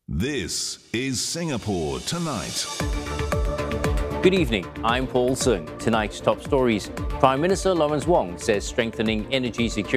This is Singapore Tonight. Good evening, I'm Paul Sung. Tonight's top stories. Prime Minister Lawrence Wong says strengthening energy security